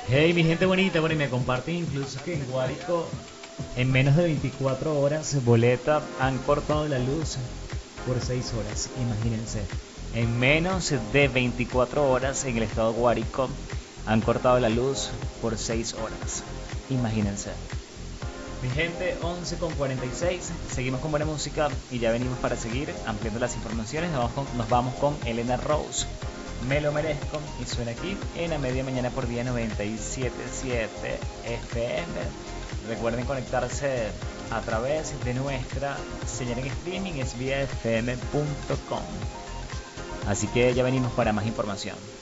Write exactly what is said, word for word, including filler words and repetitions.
Hey, mi gente bonita, bueno, y me comparten incluso que en Guárico, en menos de veinticuatro horas, boleta, han cortado la luz por seis horas, imagínense. En menos de veinticuatro horas en el estado de Guárico han cortado la luz por seis horas. Imagínense. Mi gente, once con cuarenta y seis, seguimos con buena música y ya venimos para seguir ampliando las informaciones. Nos vamos con, nos vamos con Elena Rose. Me lo merezco y suena aquí en la media mañana por día noventa y siete punto siete F M. Recuerden conectarse a través de nuestra señal en streaming, es vía f m punto com. Así que ya venimos para más información.